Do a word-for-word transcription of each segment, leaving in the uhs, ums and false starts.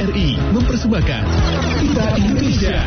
R I mempersembahkan Kita Indonesia.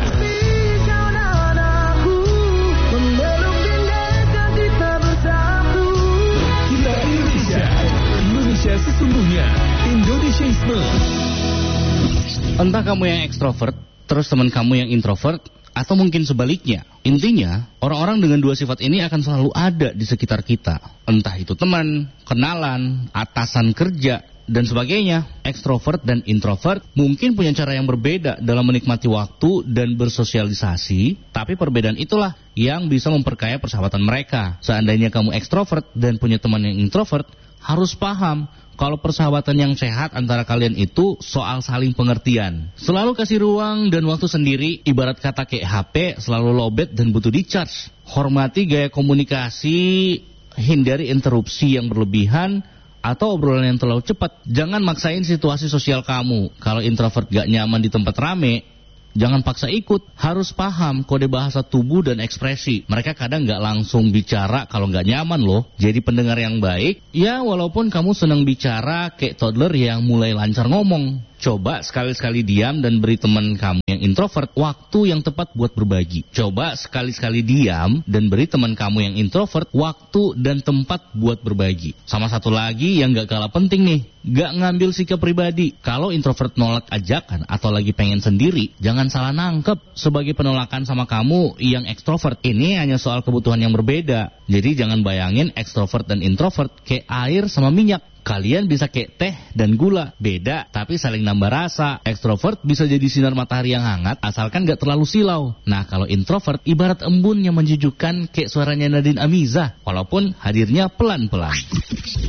Kita Indonesia, Indonesia sesungguhnya, Indonesiaisme. Entah kamu yang ekstrovert, terus teman kamu yang introvert, atau mungkin sebaliknya. Intinya, orang-orang dengan dua sifat ini akan selalu ada di sekitar kita. Entah itu teman, kenalan, atasan kerja, dan sebagainya. Ekstrovert dan introvert mungkin punya cara yang berbeda dalam menikmati waktu dan bersosialisasi, tapi perbedaan itulah yang bisa memperkaya persahabatan mereka. Seandainya kamu ekstrovert dan punya teman yang introvert, harus paham kalau persahabatan yang sehat antara kalian itu soal saling pengertian. Selalu kasih ruang dan waktu sendiri, ibarat kata kayak H P selalu lowbat dan butuh di-charge. Hormati gaya komunikasi, hindari interupsi yang berlebihan atau obrolan yang terlalu cepat. Jangan maksain situasi sosial kamu. Kalau introvert gak nyaman di tempat rame, jangan paksa ikut. Harus paham kode bahasa tubuh dan ekspresi. Mereka kadang gak langsung bicara kalau gak nyaman loh. Jadi pendengar yang baik, ya walaupun kamu senang bicara kayak toddler yang mulai lancar ngomong. Coba sekali-sekali diam dan beri teman kamu yang introvert waktu yang tepat buat berbagi. Coba sekali-sekali diam dan beri teman kamu yang introvert waktu dan tempat buat berbagi. Sama satu lagi yang gak kalah penting nih, gak ngambil sikap pribadi. Kalau introvert nolak ajakan atau lagi pengen sendiri, jangan salah nangkep sebagai penolakan sama kamu yang ekstrovert. Ini hanya soal kebutuhan yang berbeda. Jadi jangan bayangin ekstrovert dan introvert kayak air sama minyak. Kalian bisa kayak teh dan gula, beda tapi saling nambah rasa. Ekstrovert bisa jadi sinar matahari yang hangat asalkan gak terlalu silau. Nah kalau introvert ibarat embun yang menjujukkan kayak suaranya Nadine Amizah, walaupun hadirnya pelan-pelan.